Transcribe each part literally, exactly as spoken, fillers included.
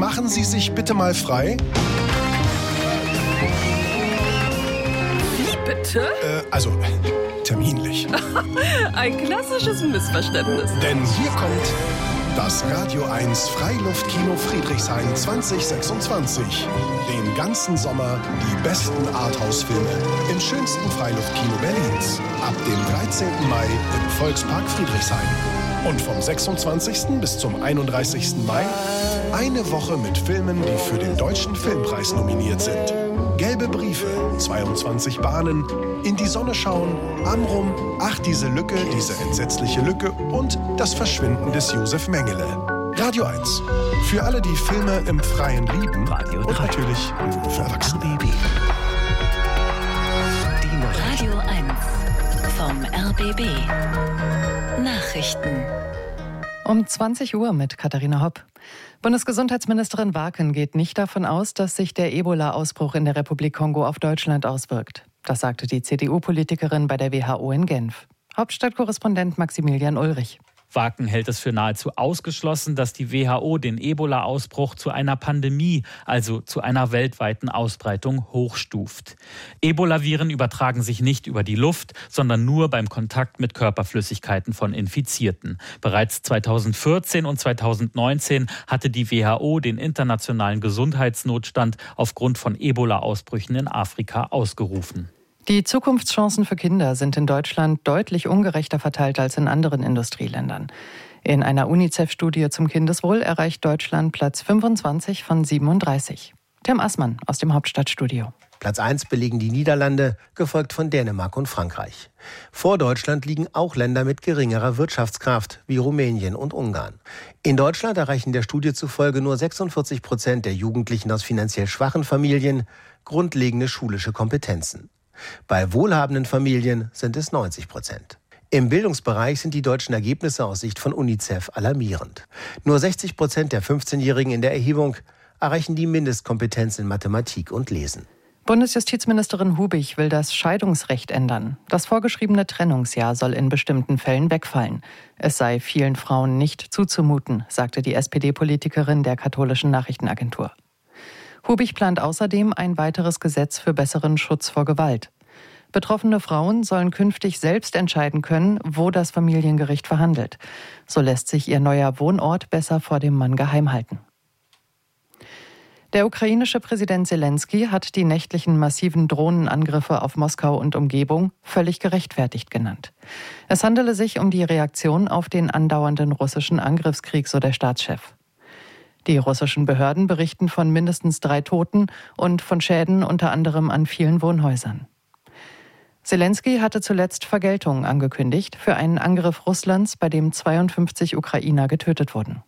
machen Sie sich bitte mal frei. Wie bitte? Äh, also, terminlich. Ein klassisches Missverständnis. Denn hier kommt das Radio eins Freiluftkino Friedrichshain zwanzig sechsundzwanzig. Den ganzen Sommer die besten Arthouse-Filme im schönsten Freiluftkino Berlins. Ab dem dreizehnten Mai im Volkspark Friedrichshain. Und vom sechsundzwanzigsten bis zum einunddreißigsten Mai eine Woche mit Filmen, die für den Deutschen Filmpreis nominiert sind. Gelbe Briefe, zweiundzwanzig Bahnen, In die Sonne schauen, Amrum, Ach diese Lücke, diese entsetzliche Lücke und Das Verschwinden des Josef Mengele. Radio eins. Für alle, die Filme im Freien lieben. Radio und drei. natürlich nur für Erwachsene. R B B. Die Radio eins vom R B B. Nachrichten. Um zwanzig Uhr mit Katharina Hopp. Bundesgesundheitsministerin Warken geht nicht davon aus, dass sich der Ebola-Ausbruch in der Republik Kongo auf Deutschland auswirkt. Das sagte die C D U-Politikerin bei der W H O in Genf. Hauptstadtkorrespondent Maximilian Ulrich. Warken hält es für nahezu ausgeschlossen, dass die W H O den Ebola-Ausbruch zu einer Pandemie, also zu einer weltweiten Ausbreitung, hochstuft. Ebola-Viren übertragen sich nicht über die Luft, sondern nur beim Kontakt mit Körperflüssigkeiten von Infizierten. Bereits zweitausendvierzehn und zweitausendneunzehn hatte die W H O den internationalen Gesundheitsnotstand aufgrund von Ebola-Ausbrüchen in Afrika ausgerufen. Die Zukunftschancen für Kinder sind in Deutschland deutlich ungerechter verteilt als in anderen Industrieländern. In einer UNICEF-Studie zum Kindeswohl erreicht Deutschland Platz fünfundzwanzig von siebenunddreißig. Tim Assmann aus dem Hauptstadtstudio. Platz eins belegen die Niederlande, gefolgt von Dänemark und Frankreich. Vor Deutschland liegen auch Länder mit geringerer Wirtschaftskraft, wie Rumänien und Ungarn. In Deutschland erreichen der Studie zufolge nur sechsundvierzig Prozent der Jugendlichen aus finanziell schwachen Familien grundlegende schulische Kompetenzen. Bei wohlhabenden Familien sind es neunzig Prozent. Im Bildungsbereich sind die deutschen Ergebnisse aus Sicht von UNICEF alarmierend. Nur sechzig Prozent der fünfzehnjährigen in der Erhebung erreichen die Mindestkompetenz in Mathematik und Lesen. Bundesjustizministerin Hubig will das Scheidungsrecht ändern. Das vorgeschriebene Trennungsjahr soll in bestimmten Fällen wegfallen. Es sei vielen Frauen nicht zuzumuten, sagte die S P D-Politikerin der katholischen Nachrichtenagentur. Hubig plant außerdem ein weiteres Gesetz für besseren Schutz vor Gewalt. Betroffene Frauen sollen künftig selbst entscheiden können, wo das Familiengericht verhandelt. So lässt sich ihr neuer Wohnort besser vor dem Mann geheim halten. Der ukrainische Präsident Selenskyj hat die nächtlichen massiven Drohnenangriffe auf Moskau und Umgebung völlig gerechtfertigt genannt. Es handele sich um die Reaktion auf den andauernden russischen Angriffskrieg, so der Staatschef. Die russischen Behörden berichten von mindestens drei Toten und von Schäden unter anderem an vielen Wohnhäusern. Selenskyj hatte zuletzt Vergeltung angekündigt für einen Angriff Russlands, bei dem zweiundfünfzig Ukrainer getötet wurden.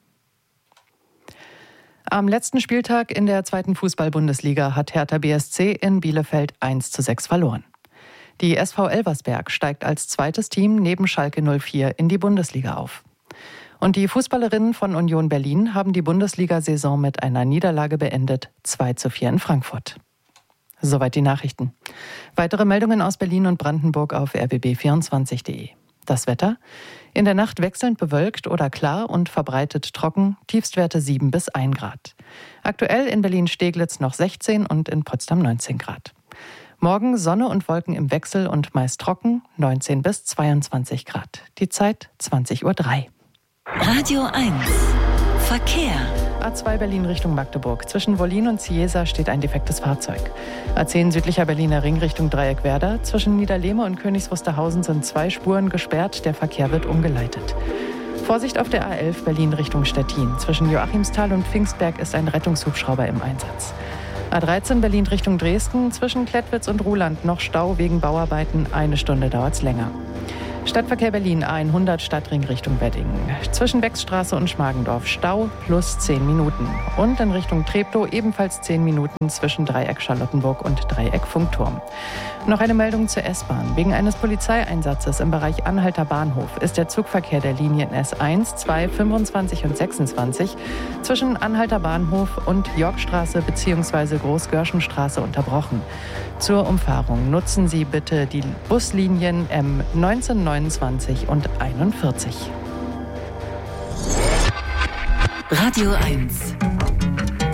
Am letzten Spieltag in der zweiten Fußball-Bundesliga hat Hertha B S C in Bielefeld eins zu sechs verloren. Die S V Elversberg steigt als zweites Team neben Schalke null vier in die Bundesliga auf. Und die Fußballerinnen von Union Berlin haben die Bundesliga-Saison mit einer Niederlage beendet, zwei zu vier in Frankfurt. Soweit die Nachrichten. Weitere Meldungen aus Berlin und Brandenburg auf r b b vierundzwanzig punkt d e. Das Wetter? In der Nacht wechselnd bewölkt oder klar und verbreitet trocken, Tiefstwerte sieben bis ein Grad. Aktuell in Berlin-Steglitz noch sechzehn und in Potsdam neunzehn Grad. Morgen Sonne und Wolken im Wechsel und meist trocken, neunzehn bis zweiundzwanzig Grad. Die Zeit zwanzig Uhr drei. Radio eins. Verkehr. A zwei Berlin Richtung Magdeburg. Zwischen Wollin und Ciesa steht ein defektes Fahrzeug. A zehn südlicher Berliner Ring Richtung Dreieck-Werder. Zwischen Niederlehme und Königs Wusterhausen sind zwei Spuren gesperrt. Der Verkehr wird umgeleitet. Vorsicht auf der A elf Berlin Richtung Stettin. Zwischen Joachimsthal und Pfingstberg ist ein Rettungshubschrauber im Einsatz. A dreizehn Berlin Richtung Dresden. Zwischen Klettwitz und Ruhland noch Stau wegen Bauarbeiten. Eine Stunde dauert's länger. Stadtverkehr Berlin A hundert Stadtring Richtung Wedding. Zwischen Beckstraße und Schmargendorf Stau plus zehn Minuten. Und in Richtung Treptow ebenfalls zehn Minuten zwischen Dreieck Charlottenburg und Dreieck Funkturm. Noch eine Meldung zur S-Bahn. Wegen eines Polizeieinsatzes im Bereich Anhalter Bahnhof ist der Zugverkehr der Linien S eins, zwei, fünfundzwanzig und sechsundzwanzig zwischen Anhalter Bahnhof und Yorkstraße bzw. Großgörschenstraße unterbrochen. Zur Umfahrung nutzen Sie bitte die Buslinien M neunzehn, neunundzwanzig und einundvierzig. Radio eins.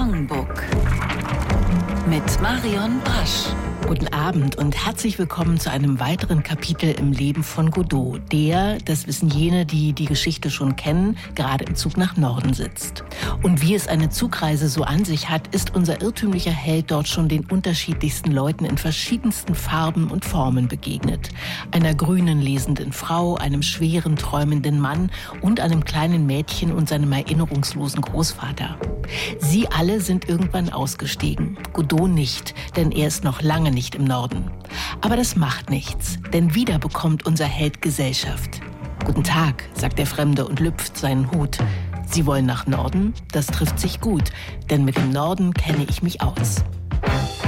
Songbook mit Marion Brasch. Guten Abend und herzlich willkommen zu einem weiteren Kapitel im Leben von Godot, der, das wissen jene, die die Geschichte schon kennen, gerade im Zug nach Norden sitzt. Und wie es eine Zugreise so an sich hat, ist unser irrtümlicher Held dort schon den unterschiedlichsten Leuten in verschiedensten Farben und Formen begegnet. Einer grünen lesenden Frau, einem schweren träumenden Mann und einem kleinen Mädchen und seinem erinnerungslosen Großvater. Sie alle sind irgendwann ausgestiegen, Godot nicht, denn er ist noch lange nicht im Norden. Aber das macht nichts, denn wieder bekommt unser Held Gesellschaft. Guten Tag, sagt der Fremde und lüpft seinen Hut. Sie wollen nach Norden? Das trifft sich gut, denn mit dem Norden kenne ich mich aus.